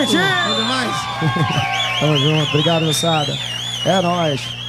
Bom demais. Tamo junto, obrigado, moçada. É nóis.